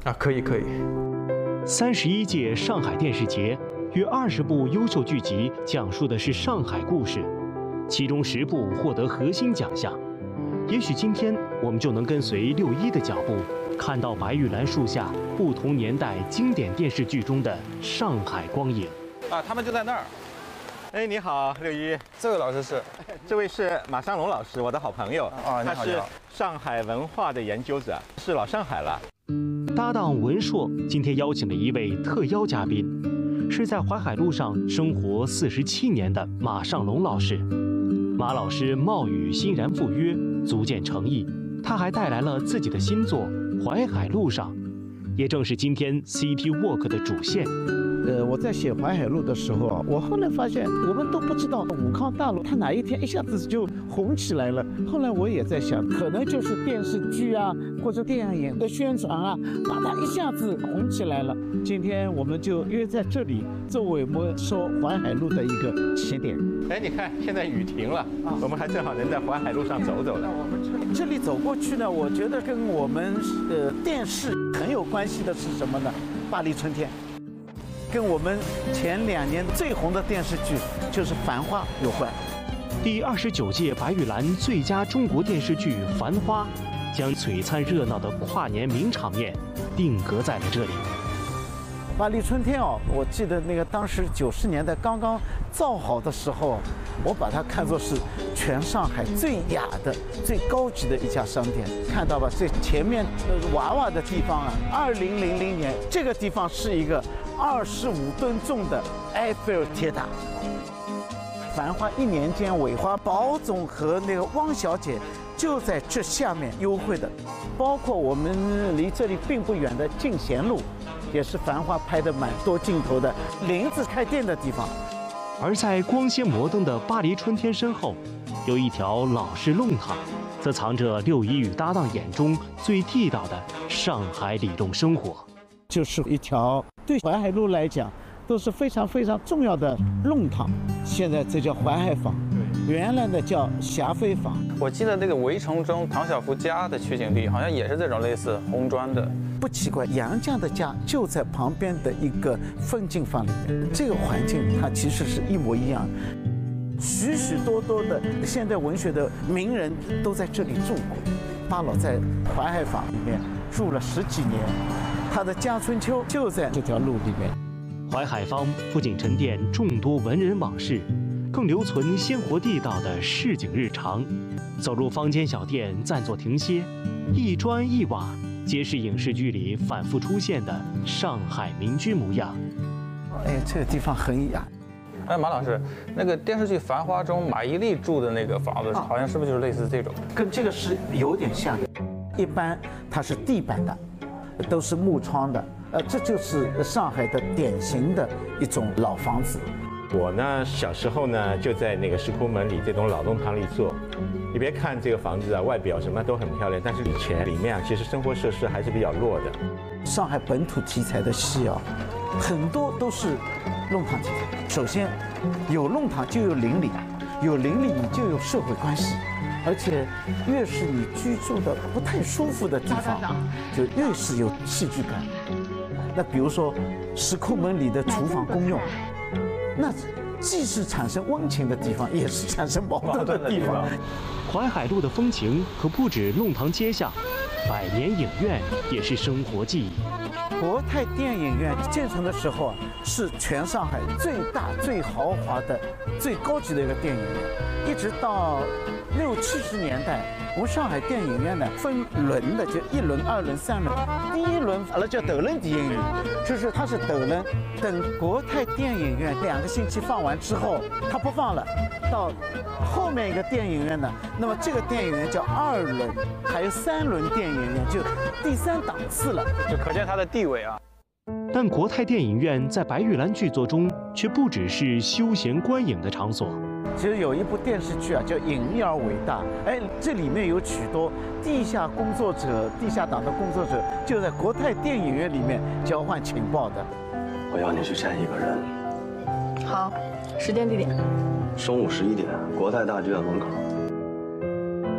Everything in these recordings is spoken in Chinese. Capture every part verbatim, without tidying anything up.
啊，可以可以。 三十一届上海电视节约二十部优秀剧集讲述的是上海故事，其中十部获得核心奖项。也许今天我们就能跟随六一的脚步，看到白玉兰树下不同年代经典电视剧中的上海光影。 啊，他们就在那儿。 哎，你好，六一。 这位老师是？ 这位是马尚龙老师，我的好朋友。 啊， 他是上海文化的研究者，是老上海了。 搭档文硕今天邀请了一位特邀嘉宾，是在淮海路上生活四十七年的马尚龙老师。马老师貌与欣然赴约，足见诚意。他还带来了自己的新作《淮海路上》，也正是今天 C P Walk 的主线。 呃，我在写淮海路的时候啊，我后来发现我们都不知道武康大楼它哪一天一下子就红起来了。后来我也在想，可能就是电视剧啊或者电影的宣传啊，把它一下子红起来了。今天我们就约在这里，作为我们说淮海路的一个起点。 哎，你看现在雨停了，啊、我们还正好能在淮海路上走走。 那我们这里这里走过去呢，我觉得跟我们呃电视很有关系的是什么呢？巴黎春天。跟我们前两年最红的电视剧就是《繁花》有关。 第二十九届白玉兰最佳中国电视剧《繁花》将璀璨热闹的跨年名场面定格在了这里。 巴黎春天哦，我记得那个当时九十年代刚刚造好的时候，我把它看作是全上海最雅的、最高级的一家商店。看到吧，这前面娃娃的地方啊，二零零零年这个地方是一个二十五吨重的埃菲尔铁塔。繁花一年间尾花，宝总和那个汪小姐就在这下面幽会的，包括我们离这里并不远的进贤路，也是繁花拍的蛮多镜头的林子开店的地方。 而在光鲜摩登的巴黎春天身后，有一条老式弄堂，则藏着六一与搭档眼中最地道的上海里弄生活。 就是一条对淮海路来讲都是非常非常重要的弄堂，现在这叫淮海坊，原来呢叫霞飞坊。 我记得那个《围城》中唐晓芙家的取景地好像也是这种类似红砖的。 不奇怪，杨绛的家就在旁边的一个风景坊里面，这个环境它其实是一模一样。许许多多的现代文学的名人都在这里住过。巴老在淮海坊里面住了十几年，他的家春秋就在这条路里面。 淮海坊不仅沉淀众多文人往事，更留存鲜活地道的市井日常。走入坊间小店，暂作停歇，一砖一瓦皆是影视剧里反复出现的上海民居模样。 哎，这个地方很雅。 哎，马老师，那个电视剧《繁花》中马伊琍住的那个房子，好像是不是就是类似这种？ 跟这个是有点像的。一般它是地板的，都是木窗的，呃，这就是上海的典型的一种老房子。 我呢，小时候呢就在那个石库门里这栋老弄堂里做。你别看这个房子啊，外表什么都很漂亮，但是以前里面啊，其实生活设施还是比较弱的。 上海本土题材的戏啊，很多都是弄堂题材。首先，有弄堂就有邻里，有邻里你就有社会关系，而且越是你居住的不太舒服的地方，就越是有戏剧感。那比如说石库门里的厨房公用，那既是产生温情的地方，也是产生矛盾的地方。 淮海路的风情可不止弄堂街巷，百年影院也是生活记忆。 国泰电影院建成的时候啊，是全上海最大、最豪华的、最高级的一个电影院。一直到六七十年代，我们上海电影院呢分轮的，就一轮、二轮、三轮。第一轮阿拉叫斗轮电影院，就是它是斗轮。等国泰电影院两个星期放完之后，它不放了，到后面一个电影院呢，那么这个电影院叫二轮，还有三轮电影院，就第三档次了， 就可见它的地位啊。 但国泰电影院在白玉兰剧作中却不只是休闲观影的场所。 其实有一部电视剧啊，叫《隐秘而伟大》，哎，这里面有许多地下工作者、地下党的工作者，就在国泰电影院里面交换情报的。 我要你去见一个人。 好，时间地点。 中午十一点，国泰大剧院门口。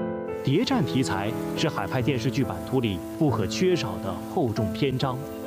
谍战题材是海派电视剧版图里不可缺少的厚重篇章。